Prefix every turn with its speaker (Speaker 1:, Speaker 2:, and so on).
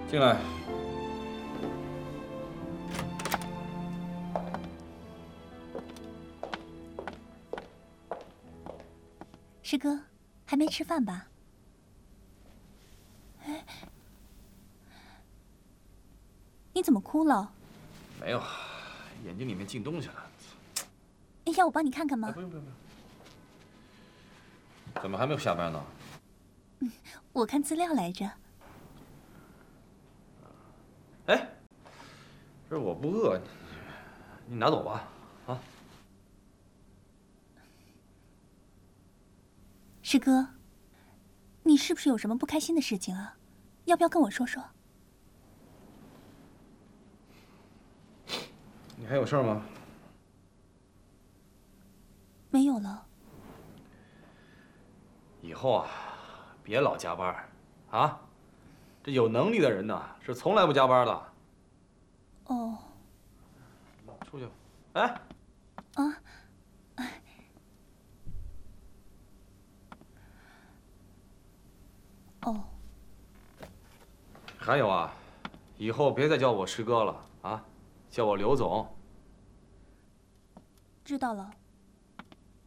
Speaker 1: 进来。
Speaker 2: 师哥，还没吃饭吧？哎，你怎么哭了？
Speaker 1: 没有，眼睛里面进东西了。
Speaker 2: 要我帮你看看吗？
Speaker 1: 不用不用不用。怎么还没有下班呢？
Speaker 2: 我看资料来着。
Speaker 1: 哎，这我不饿，你拿走吧，啊。
Speaker 2: 师哥，你是不是有什么不开心的事情啊？要不要跟我说说？
Speaker 1: 你还有事吗？
Speaker 2: 没有了。
Speaker 1: 以后啊，别老加班，啊，这有能力的人呐是从来不加班的。
Speaker 2: 哦。
Speaker 1: 出去吧。哎。
Speaker 2: 啊。哦。
Speaker 1: 还有啊，以后别再叫我师哥了啊，叫我刘总。
Speaker 2: 知道了。